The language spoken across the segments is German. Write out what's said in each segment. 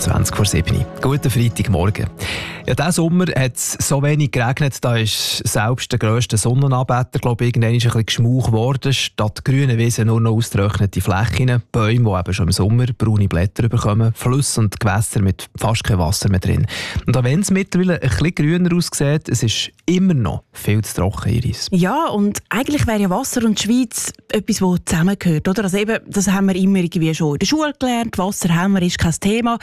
20:20. Guten Freitagmorgen. Ja, diesen Sommer hat es so wenig geregnet, da ist selbst der grösste Sonnenanbeter, glaube ich, irgendwann ein bisschen geschmauch geworden. Statt grünen Wiesen nur noch ausgetrocknete Flächen, Bäume, die eben schon im Sommer braune Blätter bekommen, Flüsse und Gewässer mit fast kein Wasser mehr drin. Und auch wenn es mittlerweile ein bisschen grüner aussieht, es ist immer noch viel zu trocken, Iris. Ja, und eigentlich wäre ja Wasser und die Schweiz etwas, das zusammengehört, oder? Also eben, das haben wir immer irgendwie schon in der Schule gelernt, Wasser haben wir, ist kein Thema.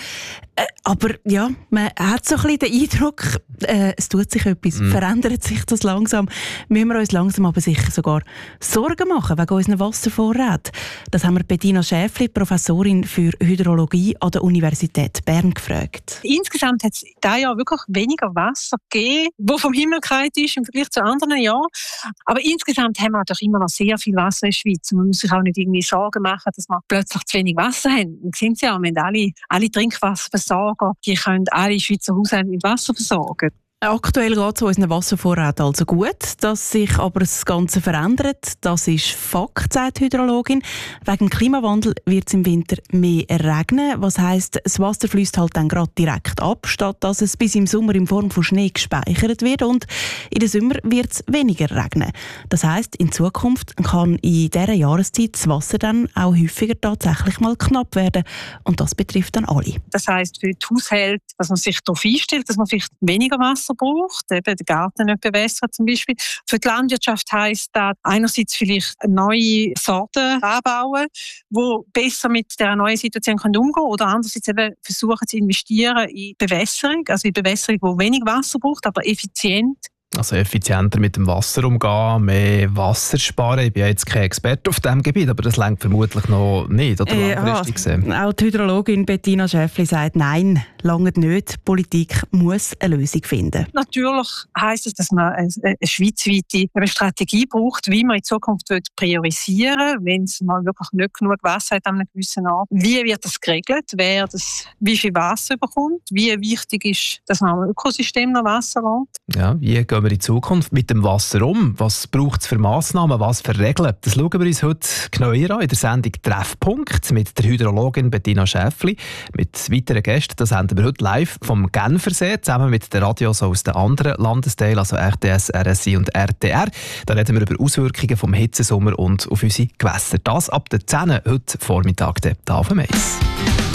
Aber ja, man hat so ein bisschen den Eindruck, es tut sich etwas, verändert sich das langsam. Müssen wir uns langsam aber sicher sogar Sorgen machen wegen unseren Wasservorräten. Das haben wir Bettina Schäfli, Professorin für Hydrologie an der Universität Bern, gefragt. Insgesamt hat es dieses Jahr wirklich weniger Wasser gegeben, das vom Himmel gefallen ist im Vergleich zu anderen Jahren. Aber insgesamt haben wir natürlich immer noch sehr viel Wasser in der Schweiz. Man muss sich auch nicht irgendwie Sorgen machen, dass wir plötzlich zu wenig Wasser haben. Wir sehen es ja, wir haben alle Trinkwasserversorger, die können alle Schweizer Haushalte mit Wasser versorgen. Aktuell geht es unseren Wasservorräten also gut. Dass sich aber das Ganze verändert, das ist Fakt, sagt die Hydrologin. Wegen dem Klimawandel wird es im Winter mehr regnen. Was heisst, das Wasser fließt halt dann gerade direkt ab, statt dass es bis im Sommer in Form von Schnee gespeichert wird. Und in den Sommer wird es weniger regnen. Das heisst, in Zukunft kann in dieser Jahreszeit das Wasser dann auch häufiger tatsächlich mal knapp werden. Und das betrifft dann alle. Das heisst für die Haushalte, dass man sich darauf einstellt, dass man vielleicht weniger Wasser braucht, eben den Garten nicht bewässern zum Beispiel. Für die Landwirtschaft heisst das einerseits vielleicht neue Sorten anbauen, die besser mit der neuen Situation umgehen können, oder andererseits eben versuchen zu investieren in Bewässerung, also in Bewässerung, die wenig Wasser braucht, aber effizient. Also effizienter mit dem Wasser umgehen, mehr Wasser sparen. Ich bin ja jetzt kein Experte auf diesem Gebiet, aber das reicht vermutlich noch nicht, oder langfristig gesehen. Auch die Hydrologin Bettina Schäfli sagt, nein, lange nicht. Die Politik muss eine Lösung finden. Natürlich heisst es, dass man eine schweizweite Strategie braucht, wie man in Zukunft priorisieren will, wenn es mal wirklich nicht genug Wasser hat an einem gewissen Ort. Wie wird das geregelt? Wer das, wie viel Wasser bekommt? Wie wichtig ist, dass man am Ökosystem noch Wasser hat? Ja, wie gehen wir in Zukunft mit dem Wasser um? Was braucht es für Massnahmen, was für Regeln? Das schauen wir uns heute genauer an in der Sendung «Treffpunkt» mit der Hydrologin Bettina Schäfli. Mit weiteren Gästen, das haben wir heute live vom Genfersee, zusammen mit den Radios aus den anderen Landesteilen, also RTS, RSI und RTR. Da reden wir über Auswirkungen vom Hitzesommer und auf unsere Gewässer. Das ab der 10 heute Vormittag, da auf dem Eis.